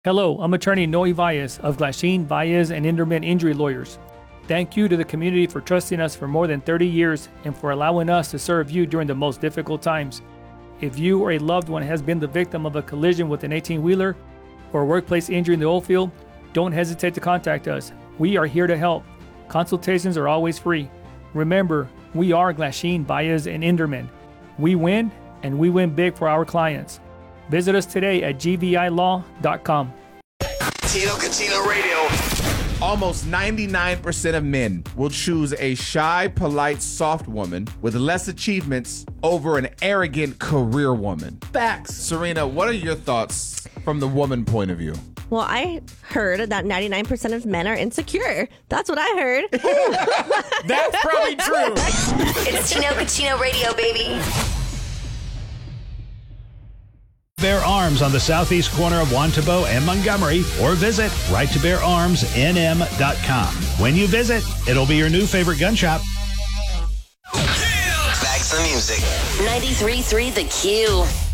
Hello, I'm attorney Noe Valles of Glasheen, Valles, and Inderman Injury Lawyers. Thank you to the community for trusting us for more than 30 years and for allowing us to serve you during the most difficult times. If you or a loved one has been the victim of a collision with an 18-wheeler or a workplace injury in the oil field, don't hesitate to contact us. We are here to help. Consultations are always free. Remember, we are Glasheen, Valles, and Inderman. We win, and we win big for our clients. Visit us today at gvilaw.com. Tino Catino Radio. Almost 99% of men will choose a shy, polite, soft woman with less achievements over an arrogant career woman. Facts. Serena, what are your thoughts from the woman point of view? Well, I heard that 99% of men are insecure. That's what I heard. That's probably true. It's Tino Catino Radio, baby. Bear Arms on the southeast corner of Wantabo and Montgomery, or visit righttobeararmsnm.com. When you visit, it'll be your new favorite gun shop. Back to the music. 93.3 The Q.